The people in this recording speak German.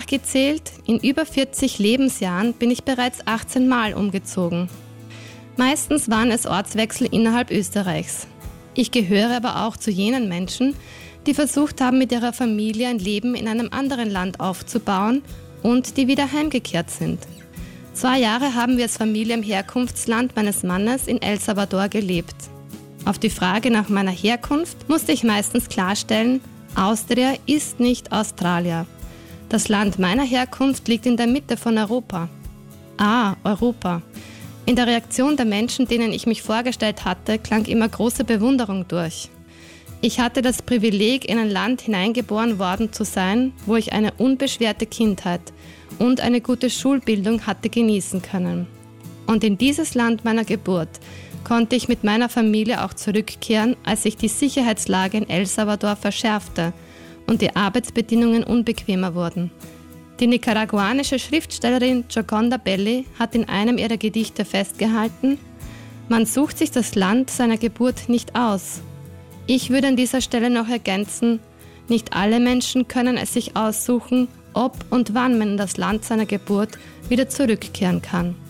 Nachgezählt, in über 40 Lebensjahren bin ich bereits 18 Mal umgezogen. Meistens waren es Ortswechsel innerhalb Österreichs. Ich gehöre aber auch zu jenen Menschen, die versucht haben, mit ihrer Familie ein Leben in einem anderen Land aufzubauen und die wieder heimgekehrt sind. 2 Jahre haben wir als Familie im Herkunftsland meines Mannes in El Salvador gelebt. Auf die Frage nach meiner Herkunft musste ich meistens klarstellen, Austria ist nicht Australien. Das Land meiner Herkunft liegt in der Mitte von Europa. Ah, Europa. In der Reaktion der Menschen, denen ich mich vorgestellt hatte, klang immer große Bewunderung durch. Ich hatte das Privileg, in ein Land hineingeboren worden zu sein, wo ich eine unbeschwerte Kindheit und eine gute Schulbildung hatte genießen können. Und in dieses Land meiner Geburt konnte ich mit meiner Familie auch zurückkehren, als sich die Sicherheitslage in El Salvador verschärfte und die Arbeitsbedingungen unbequemer wurden. Die nicaraguanische Schriftstellerin Gioconda Belli hat in einem ihrer Gedichte festgehalten: Man sucht sich das Land seiner Geburt nicht aus. Ich würde an dieser Stelle noch ergänzen, nicht alle Menschen können es sich aussuchen, ob und wann man in das Land seiner Geburt wieder zurückkehren kann.